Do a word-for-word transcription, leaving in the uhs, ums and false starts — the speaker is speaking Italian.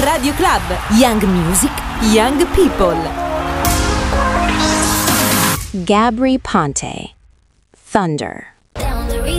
Radio Club. Young Music, Young People. Gabry Ponte, Thunder. Down the